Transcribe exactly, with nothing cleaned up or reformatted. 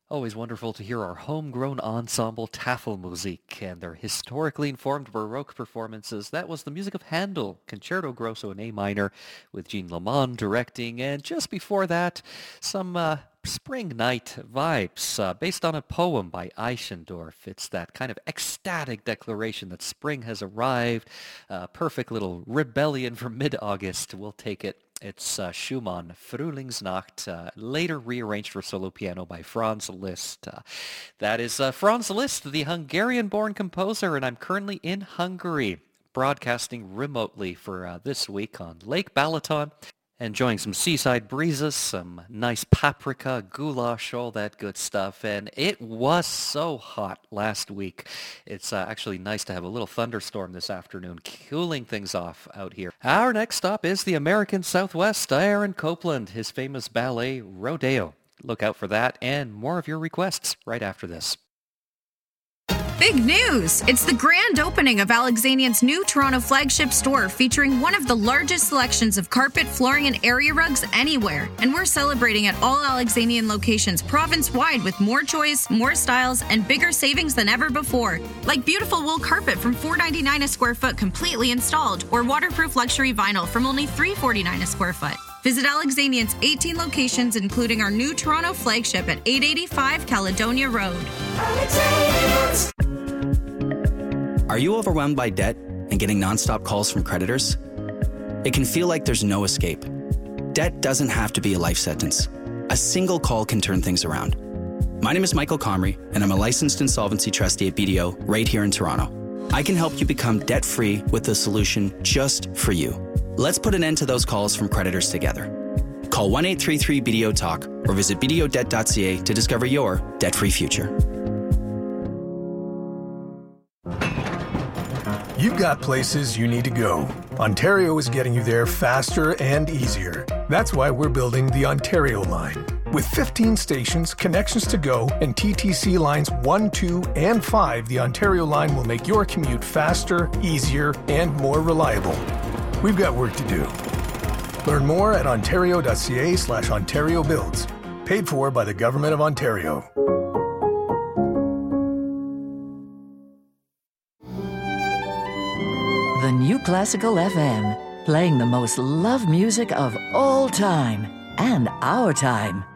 Always wonderful to hear our homegrown ensemble Tafelmusik and their historically informed Baroque performances. That was the music of Handel, Concerto Grosso in A minor, with Jean Lamond directing. And just before that, some uh, spring night vibes uh, based on a poem by Eichendorff. It's that kind of ecstatic declaration that spring has arrived. Uh, perfect little rebellion for mid-August. We'll take it. It's uh, Schumann, Frühlingsnacht, uh, later rearranged for solo piano by Franz Liszt. Uh, that is uh, Franz Liszt, the Hungarian-born composer, and I'm currently in Hungary, broadcasting remotely for uh, this week on Lake Balaton. Enjoying some seaside breezes, some nice paprika, goulash, all that good stuff. And it was so hot last week. It's uh, actually nice to have a little thunderstorm this afternoon, cooling things off out here. Our next stop is the American Southwest, Aaron Copland, his famous ballet, Rodeo. Look out for that and more of your requests right after this. Big news! It's the grand opening of Alexanian's new Toronto flagship store featuring one of the largest selections of carpet, flooring, and area rugs anywhere. And we're celebrating at all Alexanian locations province-wide with more choice, more styles, and bigger savings than ever before. Like beautiful wool carpet from four dollars and ninety-nine cents a square foot completely installed, or waterproof luxury vinyl from only three dollars and forty-nine cents a square foot. Visit Alexanian's eighteen locations, including our new Toronto flagship at eight eighty-five Caledonia Road. Alexanians. Are you overwhelmed by debt and getting nonstop calls from creditors? It can feel like there's no escape. Debt doesn't have to be a life sentence. A single call can turn things around. My name is Michael Comrie, and I'm a licensed insolvency trustee at B D O right here in Toronto. I can help you become debt-free with a solution just for you. Let's put an end to those calls from creditors together. Call one eight three three B D O talk or visit b d o debt dot c a to discover your debt-free future. You've got places you need to go. Ontario is getting you there faster and easier. That's why we're building the Ontario line. With fifteen stations, connections to go, and T T C lines one, two, and five, the Ontario line will make your commute faster, easier, and more reliable. We've got work to do. Learn more at ontario.ca slash Ontario Builds. Paid for by the Government of Ontario. The New Classical F M, playing the most loved music of all time and our time.